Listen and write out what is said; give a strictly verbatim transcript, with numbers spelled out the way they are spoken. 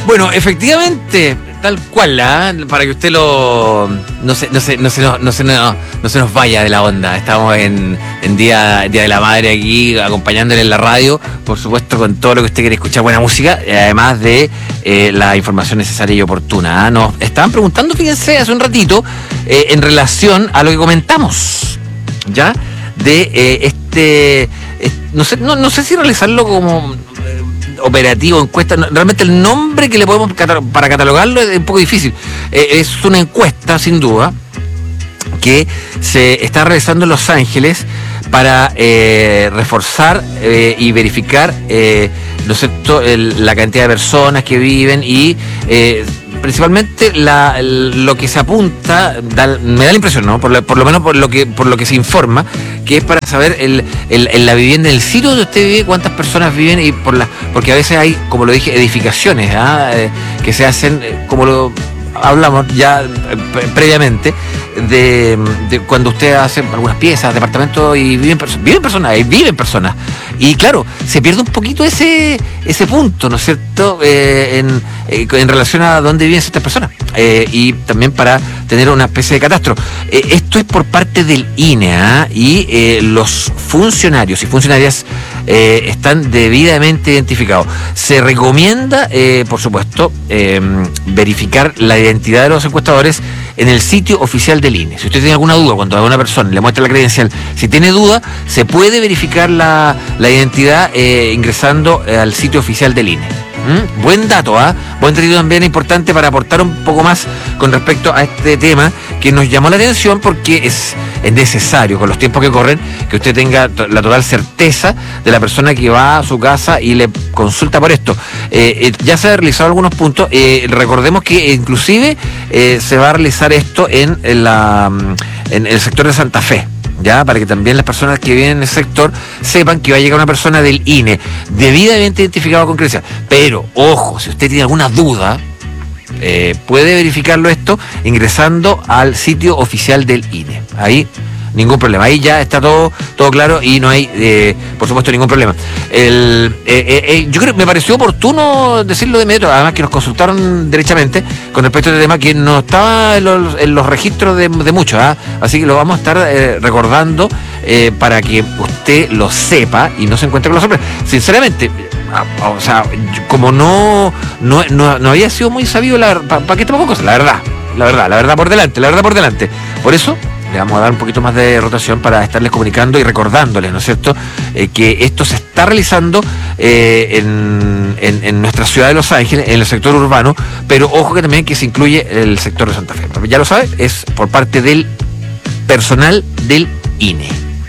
Bueno, efectivamente, tal cual, ¿eh? Para que usted lo no se, no se, no se, nos, no se, no, no se nos vaya de la onda. Estamos en, en día, día de la Madre aquí, acompañándole en la radio, por supuesto, con todo lo que usted quiere escuchar, buena música, además de eh, la información necesaria y oportuna. ¿eh? Nos estaban preguntando, fíjense, hace un ratito, eh, en relación a lo que comentamos, ¿ya? De eh, este, eh, no sé, no, no sé si realizarlo como operativo, encuesta, realmente el nombre que le podemos para catalogarlo es un poco difícil. Eh, es una encuesta, sin duda, que se está realizando en Los Ángeles para eh, reforzar eh, y verificar eh, ¿no es cierto? El, la cantidad de personas que viven y eh, principalmente la, el, lo que se apunta, da, me da la impresión, ¿no? Por, la, por lo menos por lo que por lo que se informa, que es para saber el, el, el, la vivienda, el sitio donde usted vive, cuántas personas viven, y por la, porque a veces hay, como lo dije, edificaciones ¿ah? eh, que se hacen, eh, como lo hablamos ya eh, previamente, de, de cuando usted hace algunas piezas, departamentos y viven, perso- viven personas, y viven personas. Y claro, se pierde un poquito ese ese punto, ¿no es cierto?, eh, en, eh, en relación a dónde viven ciertas personas. Eh, y también para tener una especie de catastro. Eh, esto es por parte del I N E, ¿eh? Y eh, los funcionarios y funcionarias eh, están debidamente identificados. Se recomienda, eh, por supuesto, eh, verificar la identidad de los encuestadores en el sitio oficial del I N E. Si usted tiene alguna duda, cuando a una persona le muestra la credencial, si tiene duda, se puede verificar la, la identidad eh, ingresando eh, al sitio oficial del I N E. ¿Mm? Buen dato, ¿ah? ¿eh? Buen dato también importante para aportar un poco más con respecto a este tema que nos llamó la atención, porque es, es necesario, con los tiempos que corren, que usted tenga to- la total certeza de la persona que va a su casa y le consulta por esto. Eh, eh, ya se han realizado algunos puntos, eh, recordemos que inclusive eh, se va a realizar esto en, en, la, en el sector de Santa Fe, ya, para que también las personas que viven en el sector sepan que va a llegar una persona del I N E debidamente identificada con credencial. Pero, ojo, si usted tiene alguna duda, eh, puede verificarlo esto ingresando al sitio oficial del I N E. Ahí ningún problema, ahí ya está todo todo claro y no hay, eh, por supuesto, ningún problema. El, eh, eh, eh, yo creo que me pareció oportuno decirlo de inmediato, además que nos consultaron derechamente con respecto a este tema que no estaba en los, en los registros de, de muchos, ¿eh? Así que lo vamos a estar eh, recordando eh, para que usted lo sepa y no se encuentre con la sorpresa. Sinceramente, o sea, como no no, no, no había sido muy sabido, ¿para pa qué estamos con cosas? La verdad, la verdad, la verdad por delante, la verdad por delante. Por eso le vamos a dar un poquito más de rotación para estarles comunicando y recordándoles, ¿no es cierto?, eh, que esto se está realizando eh, en, en, en nuestra ciudad de Los Ángeles, en el sector urbano, pero ojo que también que se incluye el sector de Santa Fe. Ya lo sabe, es por parte del personal del I N E.